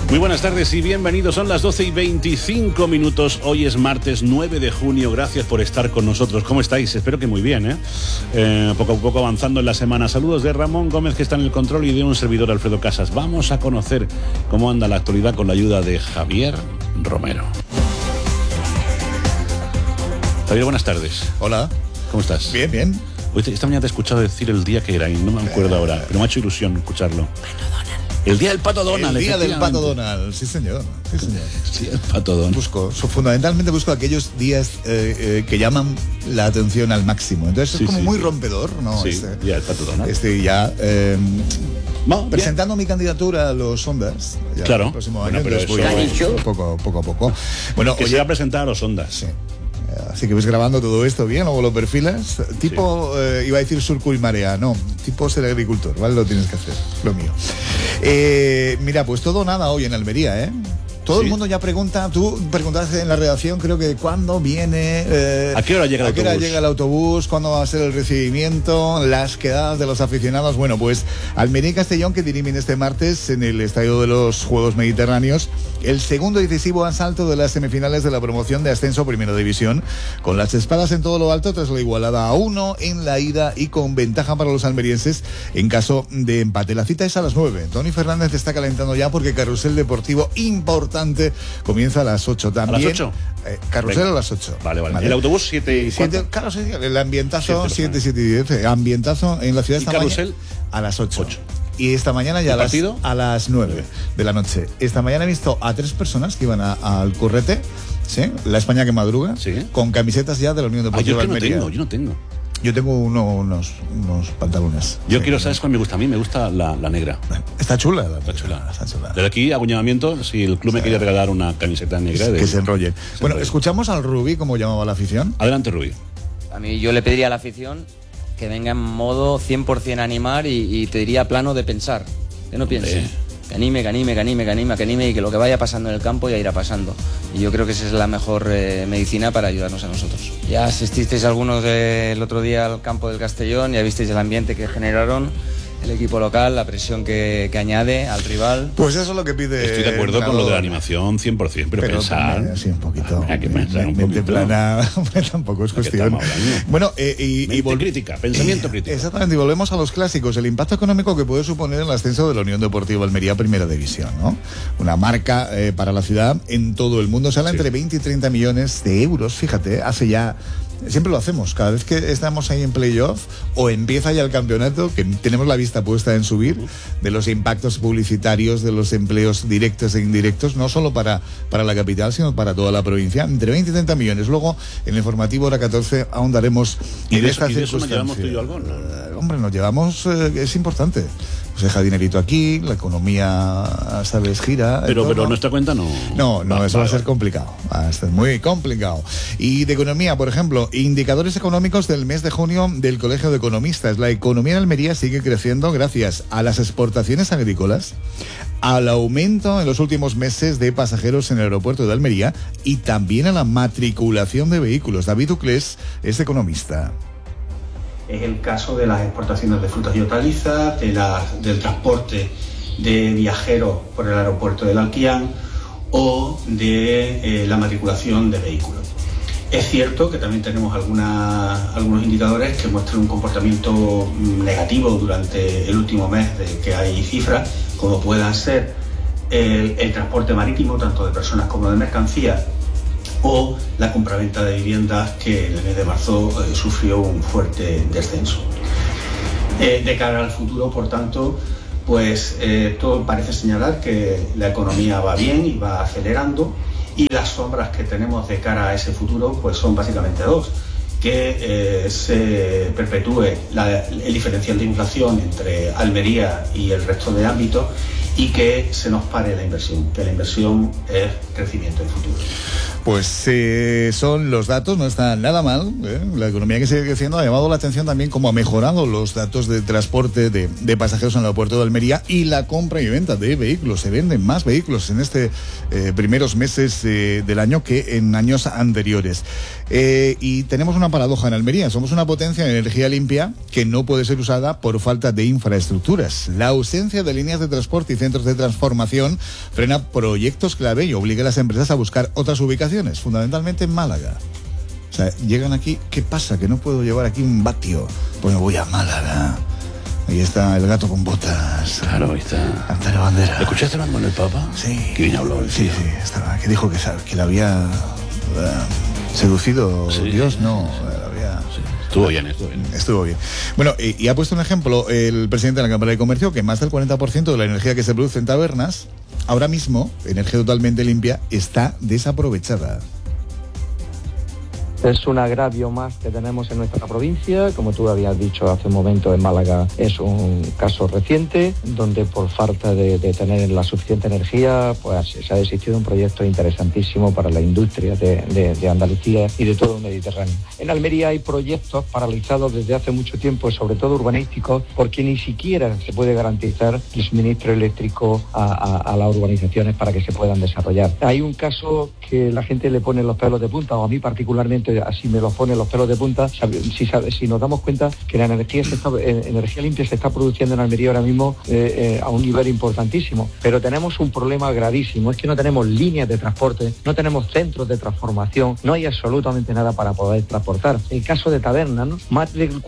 Muy buenas tardes y bienvenidos. Son las 12:25. Hoy es martes 9 de junio. Gracias por estar con nosotros. ¿Cómo estáis? Espero que muy bien, poco a poco avanzando en la semana. Saludos de Ramón Gómez, que está en el control, y de un servidor, Alfredo Casas. Vamos a conocer cómo anda la actualidad con la ayuda de Javier Romero. Javier, buenas tardes. Hola. ¿Cómo estás? Bien, bien. Esta mañana te he escuchado decir el día que era y no me acuerdo ahora, pero me ha hecho ilusión escucharlo. El día del Pato Donald. El día del Pato Donald, sí señor. Sí, el Pato Donald. Fundamentalmente busco aquellos días que llaman la atención al máximo. Entonces es como muy rompedor, ¿no? Sí, día del Pato Donald. Presentando mi candidatura a los Ondas. Claro. El próximo año. Pero voy poco a poco. Bueno, que se va a presentar a los Ondas. Sí. Así que ves grabando todo esto bien, luego lo perfilas. Tipo, iba a decir surco y marea, no, tipo ser agricultor, ¿vale? Lo tienes que hacer, lo mío. Mira, pues todo nada hoy en Almería, ¿eh? Todo el mundo ya pregunta, tú preguntaste en la redacción, creo que cuándo viene... ¿A qué hora llega el autobús? ¿A qué hora llega el autobús? ¿Cuándo va a ser el recibimiento? Las quedadas de los aficionados. Bueno, pues Almería y Castellón, que dirimen este martes en el Estadio de los Juegos Mediterráneos el segundo y decisivo asalto de las semifinales de la promoción de ascenso a Primera División, con las espadas en todo lo alto tras la igualada a 1 en la ida y con ventaja para los almerienses en caso de empate. La cita es a las 9. Tony Fernández está calentando ya porque carrusel deportivo importante comienza a las 8 también. ¿A las 8? Carrusel a las 8. Vale. ¿El autobús 7 y 4? Claro, sí, el ambientazo 7 y 10. Ambientazo en la ciudad. ¿Y carrusel? A las 8. Y esta mañana ya a las 9 de la noche. Esta mañana he visto a 3 personas que iban al currete, ¿sí? La España que madruga, ¿sí? Con camisetas ya de la Unión Deportiva Almería. Yo no tengo. Yo tengo unos pantalones. Yo quiero, ¿sabes cuál me gusta a mí? Me gusta la negra. Está chula. Está chula. Desde aquí, hago un llamamiento, si el club me quiere regalar una camiseta negra. Que se enrolle. Bueno, escuchamos al Rubí, como llamaba la afición. Adelante, Rubí. A mí yo le pediría a la afición que venga en modo 100% animar y te diría plano de pensar. Que no piense. Que anime y que lo que vaya pasando en el campo ya irá pasando. Y yo creo que esa es la mejor medicina para ayudarnos a nosotros. Ya asististeis algunos el otro día al campo del Castellón, ya visteis el ambiente que generaron el equipo local, la presión que añade al rival. Pues eso es lo que pide. Estoy de acuerdo con lo de la animación 100%, pero pensar. Sí, un poquito. Hay que pensar un poquito. Plana, tampoco es cuestión. Bueno, crítica, pensamiento crítico. Exactamente, y volvemos a los clásicos. El impacto económico que puede suponer el ascenso de la Unión Deportiva Almería a Primera División, ¿no? Una marca para la ciudad en todo el mundo. Se habla entre 20 y 30 millones de euros, fíjate, hace ya. Siempre lo hacemos, cada vez que estamos ahí en playoff o empieza ya el campeonato, que tenemos la vista puesta en subir, de los impactos publicitarios, de los empleos directos e indirectos, no solo para la capital, sino para toda la provincia, entre 20 y 30 millones. Luego, en el informativo hora 14, ahondaremos en esta circunstancia. ¿Nos llevamos tú y yo algo? No. Hombre, nos llevamos, es importante. Se deja dinerito aquí, la economía, ¿sabes?, gira. Pero nuestra cuenta no. No, eso va a ser complicado. Va a ser muy complicado. Y de economía, por ejemplo, indicadores económicos del mes de junio del Colegio de Economistas. La economía en Almería sigue creciendo gracias a las exportaciones agrícolas, al aumento en los últimos meses de pasajeros en el aeropuerto de Almería y también a la matriculación de vehículos. David Uclés es economista. Es el caso de las exportaciones de frutas y hortalizas, del transporte de viajeros por el aeropuerto del Alquián o de la matriculación de vehículos. Es cierto que también tenemos algunos indicadores que muestran un comportamiento negativo durante el último mes, de que hay cifras, como puedan ser el transporte marítimo, tanto de personas como de mercancías, o la compraventa de viviendas, que en el mes de marzo sufrió un fuerte descenso. De cara al futuro, por tanto, pues todo parece señalar que la economía va bien y va acelerando, y las sombras que tenemos de cara a ese futuro pues son básicamente dos: que se perpetúe el diferencial de inflación entre Almería y el resto de ámbitos, y que se nos pare la inversión, que la inversión es crecimiento en futuro. Pues son los datos, no está nada mal. La economía que sigue creciendo ha llamado la atención también cómo ha mejorado los datos de transporte de pasajeros en el aeropuerto de Almería y la compra y venta de vehículos. Se venden más vehículos en este primeros meses del año que en años anteriores. Y tenemos una paradoja en Almería. Somos una potencia de energía limpia que no puede ser usada por falta de infraestructuras. La ausencia de líneas de transporte y centros de transformación frena proyectos clave y obliga a las empresas a buscar otras ubicaciones, fundamentalmente en Málaga. O sea, llegan aquí, ¿qué pasa? Que no puedo llevar aquí un vatio. Pues me voy a Málaga. Ahí está el gato con botas. Claro, ahí está. Antonio Bandera. ¿Escuchaste hablando con el Papa? Sí. Que bien habló el tío. Sí, estaba. Que dijo que la había seducido Dios, no. La había... Sí. Estuvo bien. Bueno, y ha puesto un ejemplo el presidente de la Cámara de Comercio, que más del 40% de la energía que se produce en tabernas, ahora mismo, energía totalmente limpia, está desaprovechada. Es un agravio más que tenemos en nuestra provincia. Como tú habías dicho hace un momento, en Málaga es un caso reciente donde por falta de tener la suficiente energía, pues se ha desistido un proyecto interesantísimo para la industria de Andalucía y de todo el Mediterráneo. En Almería hay proyectos paralizados desde hace mucho tiempo, sobre todo urbanísticos, porque ni siquiera se puede garantizar el suministro eléctrico a las urbanizaciones para que se puedan desarrollar. Hay un caso que la gente le pone los pelos de punta, o a mí particularmente así me los pone los pelos de punta, si nos damos cuenta que la energía limpia se está produciendo en Almería ahora mismo a un nivel importantísimo, pero tenemos un problema gravísimo, es que no tenemos líneas de transporte, no tenemos centros de transformación, no hay absolutamente nada para poder transportar. El caso de tabernas, ¿no? Más del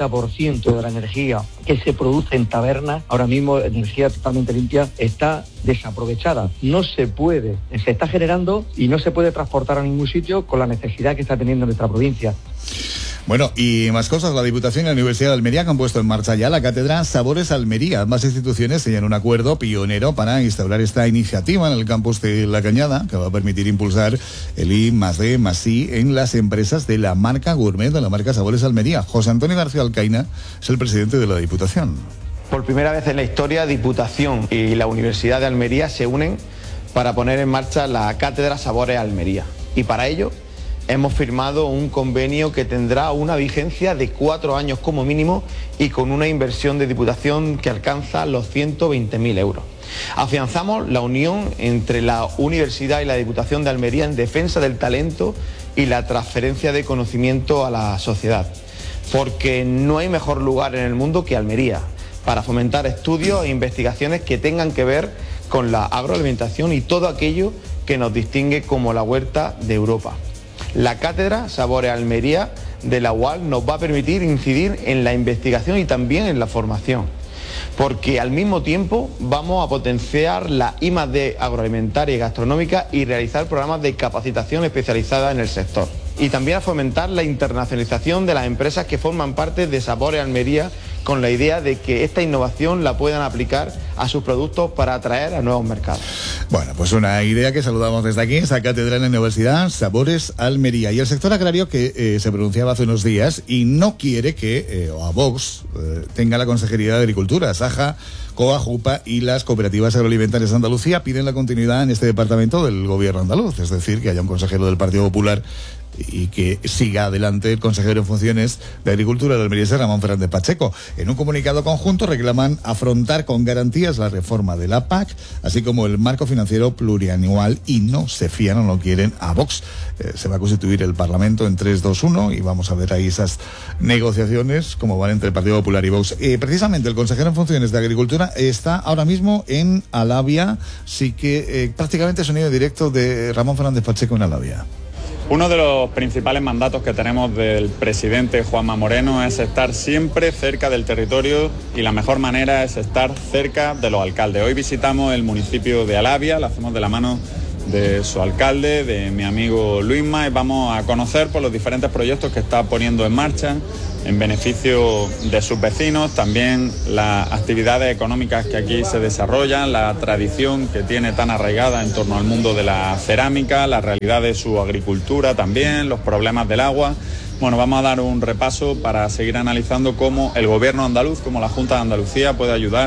40% de la energía que se produce en tabernas, ahora mismo energía totalmente limpia, está desaprovechada. No se puede, se está generando y no se puede transportar a ningún sitio con la necesidad que está teniendo nuestra provincia. Bueno, y más cosas. La Diputación y la Universidad de Almería han puesto en marcha ya la cátedra Sabores Almería. Ambas instituciones sellan un acuerdo pionero para instaurar esta iniciativa en el campus de La Cañada, que va a permitir impulsar el I+D+I en las empresas de la marca gourmet, de la marca Sabores Almería. José Antonio García Alcaina es el presidente de la Diputación. Por primera vez en la historia, Diputación y la Universidad de Almería se unen para poner en marcha la cátedra Sabores Almería. Y para ello hemos firmado un convenio que tendrá una vigencia de 4 años como mínimo y con una inversión de Diputación que alcanza los 120.000 euros. Afianzamos la unión entre la Universidad y la Diputación de Almería en defensa del talento y la transferencia de conocimiento a la sociedad, porque no hay mejor lugar en el mundo que Almería para fomentar estudios e investigaciones que tengan que ver con la agroalimentación y todo aquello que nos distingue como la huerta de Europa. La cátedra Sabores Almería de la UAL nos va a permitir incidir en la investigación y también en la formación, porque al mismo tiempo vamos a potenciar la I+D agroalimentaria y gastronómica y realizar programas de capacitación especializada en el sector. Y también a fomentar la internacionalización de las empresas que forman parte de Sabores Almería, con la idea de que esta innovación la puedan aplicar a sus productos para atraer a nuevos mercados. Bueno, pues una idea que saludamos desde aquí, esa cátedra en la Universidad Sabores Almería. Y el sector agrario que se pronunciaba hace unos días y no quiere que a Vox tenga la Consejería de Agricultura. Saja, COA, JUPA y las cooperativas agroalimentarias de Andalucía piden la continuidad en este departamento del gobierno andaluz, es decir, que haya un consejero del Partido Popular y que siga adelante el consejero en funciones de Agricultura de Almería, Ramón Fernández Pacheco. En un comunicado conjunto reclaman afrontar con garantías la reforma de la PAC, así como el marco financiero plurianual, y no se fían o no quieren a Vox. Se va a constituir el Parlamento en 3-2-1 y vamos a ver ahí esas negociaciones como van entre el Partido Popular y Vox. Precisamente el consejero en funciones de Agricultura está ahora mismo en Alavia, sí que prácticamente sonido directo de Ramón Fernández Pacheco en Alavia. Uno de los principales mandatos que tenemos del presidente Juanma Moreno es estar siempre cerca del territorio y la mejor manera es estar cerca de los alcaldes. Hoy visitamos el municipio de Alavia, lo hacemos de la mano de su alcalde, de mi amigo Luisma, y vamos a conocer por los diferentes proyectos que está poniendo en marcha en beneficio de sus vecinos, también las actividades económicas que aquí se desarrollan, la tradición que tiene tan arraigada en torno al mundo de la cerámica, la realidad de su agricultura también, los problemas del agua. Bueno, vamos a dar un repaso para seguir analizando cómo el gobierno andaluz, como la Junta de Andalucía, puede ayudar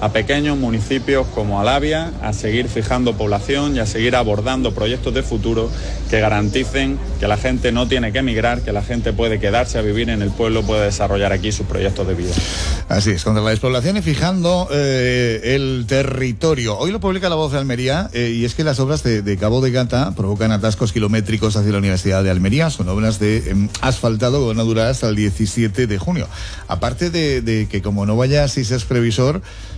a pequeños municipios como Alavia a seguir fijando población y a seguir abordando proyectos de futuro que garanticen que la gente no tiene que emigrar, que la gente puede quedarse a vivir en el pueblo, puede desarrollar aquí sus proyectos de vida. Así es, contra la despoblación y fijando el territorio. Hoy lo publica La Voz de Almería y es que las obras de Cabo de Gata provocan atascos kilométricos hacia la Universidad de Almería. Son obras de asfaltado que van a durar hasta el 17 de junio. Aparte de que como no vayas y seas previsor,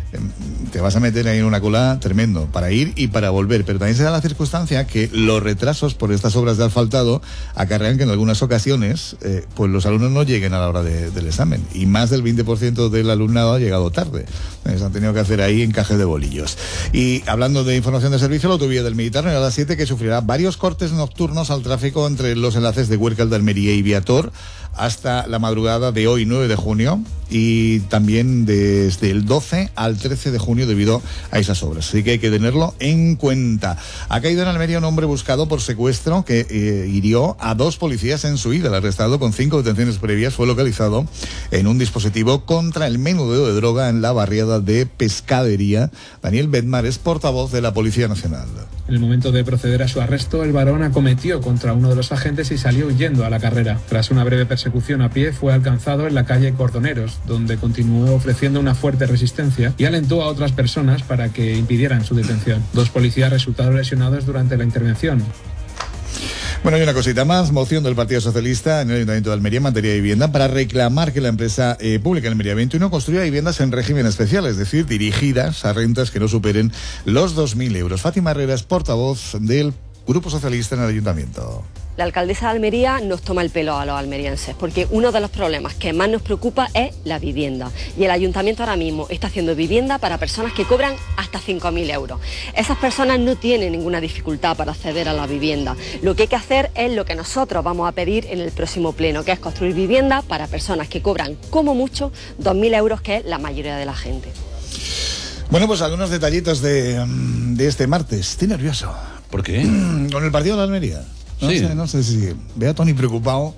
te vas a meter ahí en una cola tremendo para ir y para volver, pero también se da la circunstancia que los retrasos por estas obras de asfaltado acarrean que en algunas ocasiones pues los alumnos no lleguen a la hora del examen, y más del 20% del alumnado ha llegado tarde. Se han tenido que hacer ahí encaje de bolillos. Y hablando de información de servicio, la autovía del Mediterráneo a las 7 que sufrirá varios cortes nocturnos al tráfico entre los enlaces de Huércal de Almería y Viator hasta la madrugada de hoy, 9 de junio, y también desde el 12 al 13 de junio debido a esas obras. Así que hay que tenerlo en cuenta. Ha caído en Almería un hombre buscado por secuestro que hirió a 2 policías en su ida. El arrestado, con 5 detenciones previas, fue localizado en un dispositivo contra el menudeo de droga en la barriada de Pescadería. Daniel Bedmar es portavoz de la Policía Nacional. En el momento de proceder a su arresto, el varón acometió contra uno de los agentes y salió huyendo a la carrera. Tras una breve persecución a pie, fue alcanzado en la calle Cordoneros, donde continuó ofreciendo una fuerte resistencia y alentó a otras personas para que impidieran su detención. 2 policías resultaron lesionados durante la intervención. Bueno, y una cosita más, moción del Partido Socialista en el Ayuntamiento de Almería en materia de vivienda para reclamar que la empresa pública Almería 21 construya viviendas en régimen especial, es decir, dirigidas a rentas que no superen los 2.000 euros. Fátima Herrera es portavoz del Grupo Socialista en el Ayuntamiento. La alcaldesa de Almería nos toma el pelo a los almerienses, porque uno de los problemas que más nos preocupa es la vivienda. Y el ayuntamiento ahora mismo está haciendo vivienda para personas que cobran hasta 5.000 euros. Esas personas no tienen ninguna dificultad para acceder a la vivienda. Lo que hay que hacer es lo que nosotros vamos a pedir en el próximo pleno, que es construir vivienda para personas que cobran como mucho 2.000 euros, que es la mayoría de la gente. Bueno, pues algunos detallitos de este martes. Estoy nervioso. ¿Por qué? Con el partido de Almería. No sé si ve a Tony preocupado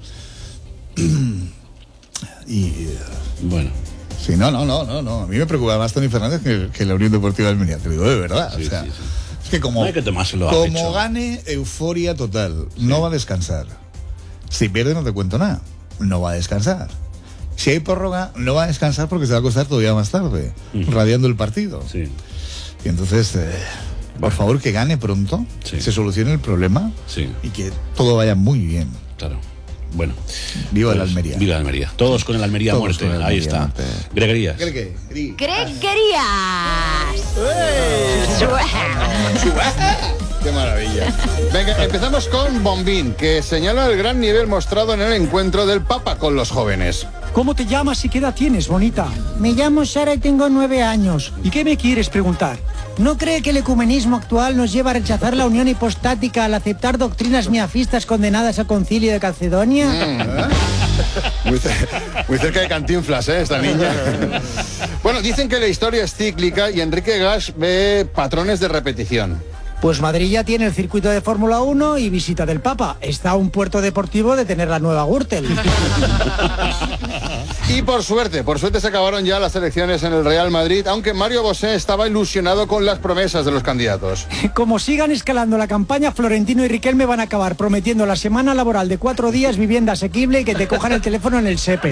y bueno. Sí, no. A mí me preocupa más Tony Fernández que la Unión Deportiva de Almería, te lo digo de verdad. Sí. Es que como gane, euforia total. Sí. No va a descansar. Si pierde, no te cuento nada. No va a descansar. Si hay prórroga, no va a descansar porque se va a acostar todavía más tarde, radiando el partido. Sí. Y entonces, por favor, que gane pronto, se solucione el problema y que todo vaya muy bien. Claro. Bueno. Viva la Almería. Viva la Almería. Todos con el Almería muerte. Ahí Almería está. Muerte. Greguerías. Greguerías. ¡Qué maravilla! Venga, empezamos con Bombín, que señala el gran nivel mostrado en el encuentro del Papa con los jóvenes. ¿Cómo te llamas y qué edad tienes, bonita? Me llamo Sara y tengo 9 años. ¿Y qué me quieres preguntar? ¿No cree que el ecumenismo actual nos lleva a rechazar la unión hipostática al aceptar doctrinas miafistas condenadas al Concilio de Calcedonia? Muy cerca de Cantinflas, esta niña. Bueno, dicen que la historia es cíclica y Enrique Gasch ve patrones de repetición. Pues Madrid ya tiene el circuito de Fórmula 1 y visita del Papa. Está a un puerto deportivo de tener la nueva Gürtel. Y por suerte se acabaron ya las elecciones en el Real Madrid, aunque Mario Bosé estaba ilusionado con las promesas de los candidatos. Como sigan escalando la campaña, Florentino y Riquelme van a acabar prometiendo la semana laboral de 4 días, vivienda asequible y que te cojan el teléfono en el SEPE.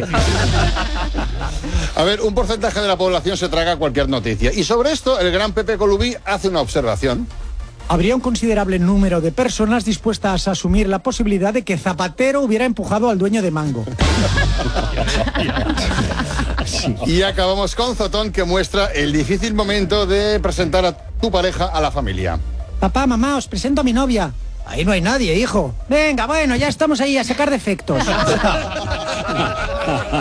A ver, un porcentaje de la población se traga cualquier noticia. Y sobre esto, el gran Pepe Colubí hace una observación. Habría un considerable número de personas dispuestas a asumir la posibilidad de que Zapatero hubiera empujado al dueño de Mango. Y acabamos con Zotón, que muestra el difícil momento de presentar a tu pareja a la familia. Papá, mamá, os presento a mi novia. Ahí no hay nadie, hijo. Venga, bueno, ya estamos ahí a sacar defectos.